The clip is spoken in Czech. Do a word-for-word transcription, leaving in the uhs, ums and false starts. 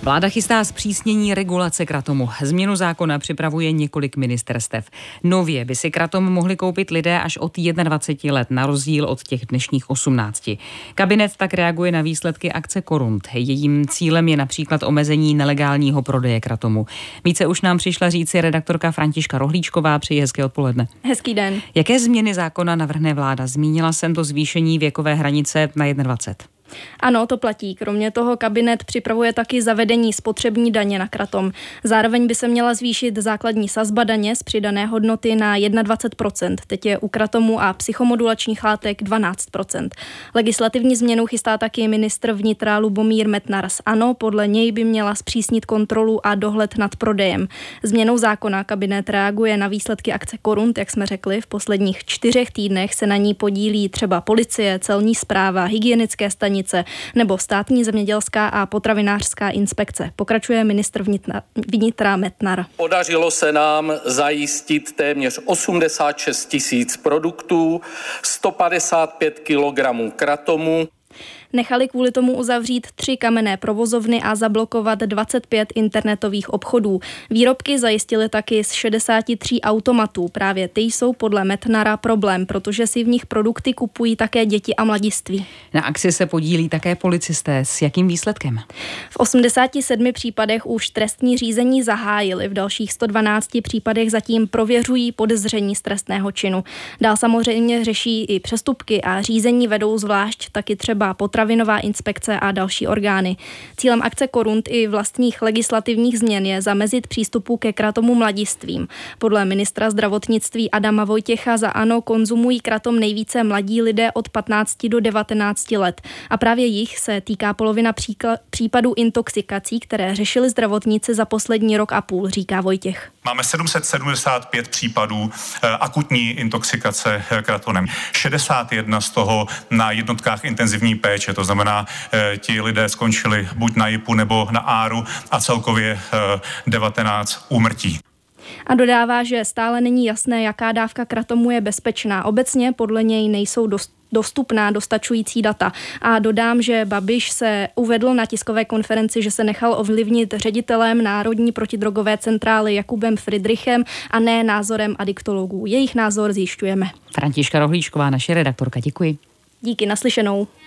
Vláda chystá zpřísnění regulace kratomu. Změnu zákona připravuje několik ministerstev. Nově by si kratom mohli koupit lidé až od dvaceti jedna let, na rozdíl od těch dnešních osmnácti. Kabinet tak reaguje na výsledky akce Korunt. Jejím cílem je například omezení nelegálního prodeje kratomu. Více už nám přišla říci redaktorka Františka Rohlíčková. Přeji hezké odpoledne. Hezký den. Jaké změny zákona navrhne vláda? Zmínila jsem to zvýšení věkové hranice na dvacet jedna. Ano, to platí. Kromě toho kabinet připravuje taky zavedení spotřební daně na kratom. Zároveň by se měla zvýšit základní sazba daně z přidané hodnoty na dvacet jedna procent. Teď je u kratomu a psychomodulačních látek dvanáct procent. Legislativní změnu chystá taky ministr vnitra Lubomír Metnar z ANO. Podle něj by měla zpřísnit kontrolu a dohled nad prodejem. Změnou zákona kabinet reaguje na výsledky akce Korunt, jak jsme řekli. V posledních čtyřech týdnech se na ní podílí třeba policie, celní správa, hygienické stanice nebo státní zemědělská a potravinářská inspekce. Pokračuje ministr vnitra, vnitra Metnar. Podařilo se nám zajistit téměř osmdesát šest tisíc produktů, sto padesát pět kilogramů kratomu. Nechali kvůli tomu uzavřít tři kamenné provozovny a zablokovat dvacet pět internetových obchodů. Výrobky zajistili taky z šedesáti tří automatů. Právě ty jsou podle Metnara problém, protože si v nich produkty kupují také děti a mladiství. Na akci se podílí také policisté. S jakým výsledkem? V osmdesáti sedmi případech už trestní řízení zahájili. V dalších sto dvanácti případech zatím prověřují podezření z trestného činu. Dál samozřejmě řeší i přestupky a řízení vedou zvlášť taky třeba potravinová inspekce a další orgány. Cílem akce Korunt i vlastních legislativních změn je zamezit přístupu ke kratomu mladistvím. Podle ministra zdravotnictví Adama Vojtěcha za ANO konzumují kratom nejvíce mladí lidé od patnácti do devatenácti let. A právě jich se týká polovina příkla- případů intoxikací, které řešili zdravotníci za poslední rok a půl, říká Vojtěch. Máme sedm set sedmdesát pět případů eh, akutní intoxikace eh, kratonem. šedesát jedna z toho na jednotkách intenzivní péče, to znamená, eh, ti lidé skončili buď na jipu nebo na áru a celkově eh, devatenáct úmrtí. A dodává, že stále není jasné, jaká dávka kratomu je bezpečná. Obecně podle něj nejsou dost dostupná dostačující data. A dodám, že Babiš se uvedl na tiskové konferenci, že se nechal ovlivnit ředitelem Národní protidrogové centrály Jakubem Friedrichem a ne názorem adiktologů. Jejich názor zjišťujeme. Františka Rohlíčková, naše redaktorka, děkuji. Díky, naslyšenou.